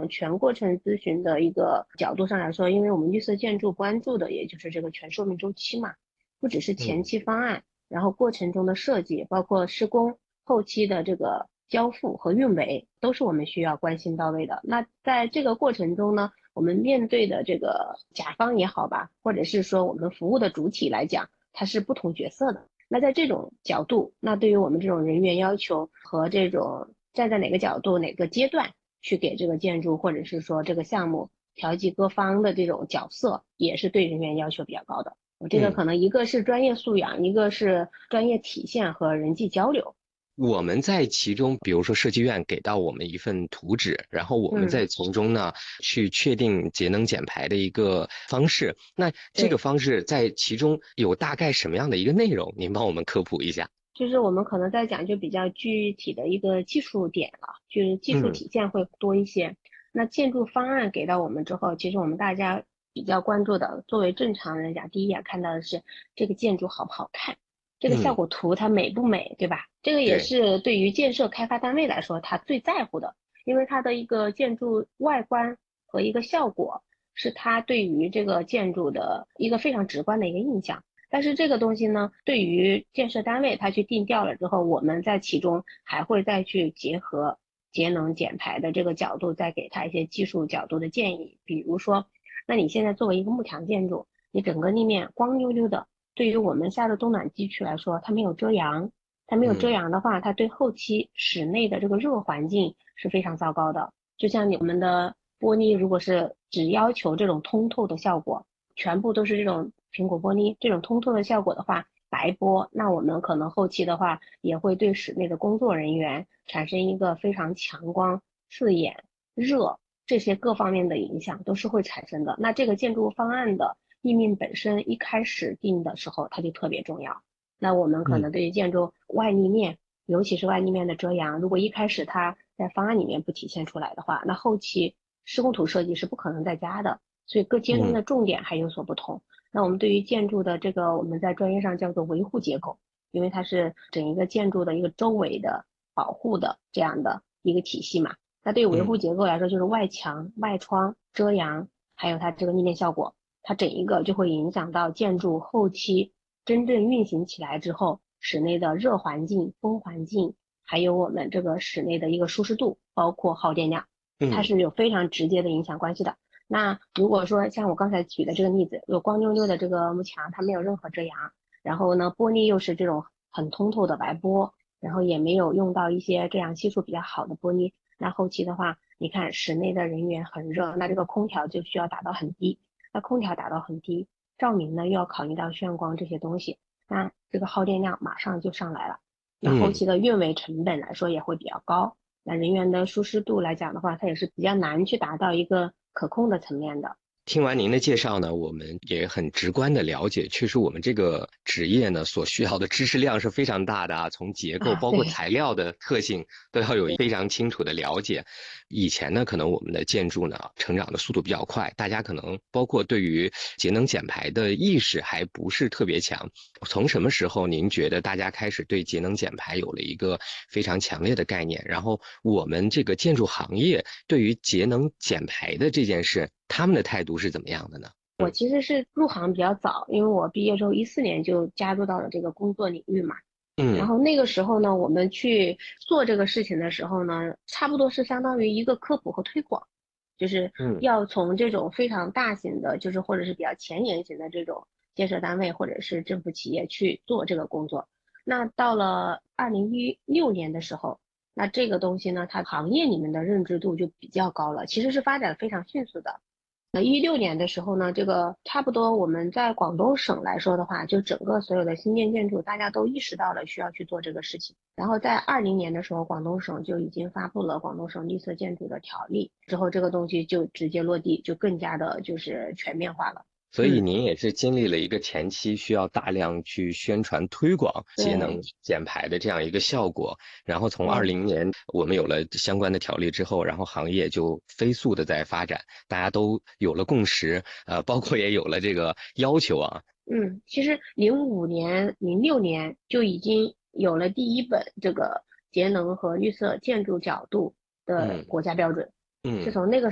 种全过程咨询的一个角度上来说，因为我们绿色建筑关注的也就是这个全寿命周期嘛，不只是前期方案，然后过程中的设计，包括施工后期的这个交付和运维，都是我们需要关心到位的。那在这个过程中呢，我们面对的这个甲方也好吧，或者是说我们服务的主体来讲，它是不同角色的。那在这种角度，那对于我们这种人员要求和这种站在哪个角度、哪个阶段去给这个建筑或者是说这个项目调剂各方的这种角色，也是对人员要求比较高的。我这个可能一个是专业素养，一个是专业体现和人际交流。 我们在其中，比如说设计院给到我们一份图纸，然后我们嗯， 再从中呢去确定节能减排的一个方式。那这个对。 方式在其中有大概什么样的一个内容？您帮我们科普一下。 就是我们可能在讲就比较具体的一个技术点了，就是技术嗯体现会多一些。那建筑方案给到我们之后，其实我们大家比较关注的，作为正常人讲，第一眼看到的是这个建筑好不好看，这个效嗯， 果图它美不美，对吧？这个也对， 是对于建设开发单位来说，他最在乎的，因为它的一个建筑外观和一个效果，是它对于这个建筑的一个非常直观的一个印象。但是这个东西呢，对于建设单位他去定调了之后，我们在其中还会再去结合节能减排的这个角度，再给他一些技术角度的建议。比如说，那你现在作为一个幕墙建筑，你整个立面光溜溜的，对于我们下的冬暖地区来说，它没有遮阳，它没有遮嗯阳的话，它对后期室内的这个热环境是非常糟糕的。就像你们的玻璃，如果是只要求这种通透的效果，全部都是这种苹果玻璃这种通透的效果的话，白玻，那我们可能后期的话也会对室内的工作人员产生一个非常强光、刺眼、热这些各方面的影响都是会产生的。那这个建筑方案的立面本身一开始定的时候，它就特别重要。那我们可嗯能对于建筑外立面，尤其是外立面的遮阳，如果一开始它在方案里面不体现出来的话，那后期施工图设计是不可能再加的。所以各阶段嗯的重点还有所不同。那我们对于建筑的这个，我们在专业上叫做维护结构，因为它是整一个建筑的一个周围的保护的这样的一个体系嘛。那对于维护嗯结构来说，就是外墙、外窗、遮阳，还有它这个立面效果，它整一个就会影响到建筑后期真正运行起来之后，室内的热环境、风环境，还有我们这个室内的一个舒适度，包括耗电量，它嗯是有非常直接的影响关系的。那如果说像我刚才举的这个例子，有光溜溜的这个幕墙，它没有任何遮阳，然后呢，玻璃又是这种很通透的白玻，然后也没有用到一些遮阳系数比较好的玻璃，那后期的话，你看室内的人员很热，那这个空调就需要打到很低，那空调打到很低，照明呢又要考虑到眩光这些东西，那这个耗电量马上就上来了，那后嗯。 期的运维成本来说也会比较高。那人员的舒适度来讲的话，它也是比较难去达到一个可控的层面的。 听完您的介绍呢，我们也很直观的了解，确实我们这个职业呢所需要的知识量是非常大的啊，从结构啊， 包括对材料的特性都要有对， 非常清楚的了解。以前呢，可能我们的建筑呢成长的速度比较快，大家可能包括对于节能减排的意识还不是特别强。从什么时候您觉得大家开始对节能减排有了一个非常强烈的概念？然后我们这个建筑行业对于节能减排的这件事，他们的态度是怎么样的呢？ 我其实是入行比较早，因为我毕业之后14年就加入到了这个工作领域嘛。然嗯后那个时候呢，我们去做这个事情的时候呢，差不多是相当于一个科普和推广，就是嗯要从这种非常大型的，就是或者是比较前沿型的这种建设单位或者是政府企业去做这个工作。那到了2016年的时候，那这个东西呢，它行业里面的认知度就比较高了，其实是发展非常迅速的。16年的时候呢，这个差不多我们在广东省来说的话，就整个所有的新建建筑，大家都意识到了需要去做这个事情。然后在20年的时候，广东省就已经发布了广东省绿色建筑的条例，之后这个东西就直接落地，就更加的就是全面化了。 所以嗯， 您也是经历了一个前期需要大量去宣传推广节能对减排的这样一个效果，然后从对。 20年我们有了相关的条例之后，然后行业就飞速的在发展，大家都有了共识，包括也有了这个要求啊。 嗯，其实05年、06年就已经有了第一本这个节能和绿色建筑角度的嗯国家标准，是嗯。 从那个